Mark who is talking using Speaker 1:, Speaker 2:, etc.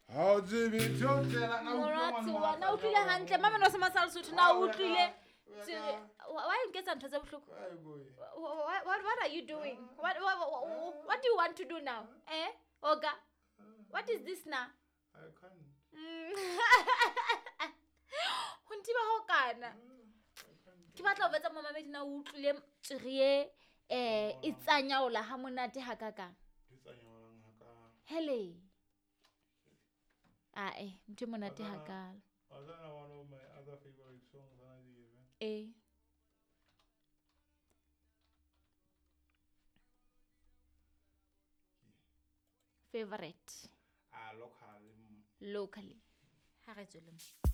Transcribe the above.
Speaker 1: How do we tell that
Speaker 2: Moratsi wena o tlile hantle mama no sama sa Lesotho na o tlile why you get ntho tse bohloko what are you doing what do you want to do now oga what is this now
Speaker 1: I can't.
Speaker 2: Huntiba ho kana ke batla ho betsa mama medina o tlile tserie e tsanyaola ha monate hakaka hele mtho monate hakala
Speaker 1: That's one of my other favorite songs.
Speaker 2: Favorite
Speaker 1: Locally.
Speaker 2: ha re tswele